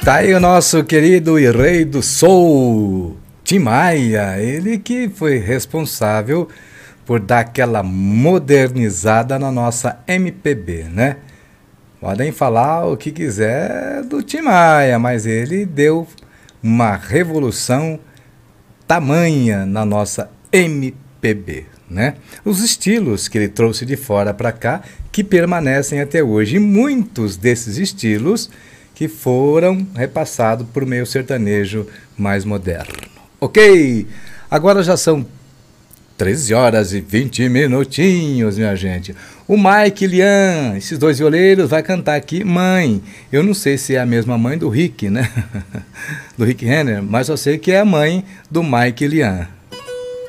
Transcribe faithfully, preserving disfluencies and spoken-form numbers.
Tá aí o nosso querido e rei do soul, Tim Maia, ele que foi responsável por dar aquela modernizada na nossa M P B, né? Podem falar o que quiser do Tim Maia, mas ele deu uma revolução tamanha na nossa M P B, né? Os estilos que ele trouxe de fora para cá que permanecem até hoje, e muitos desses estilos que foram repassados por meio sertanejo mais moderno. Ok, agora já são treze horas e vinte minutinhos, minha gente. O Mike e Lian, esses dois violeiros, vai cantar aqui Mãe. Eu não sei se é a mesma mãe do Rick, né? Do Rick Renner, mas eu sei que é a mãe do Mike e Lian.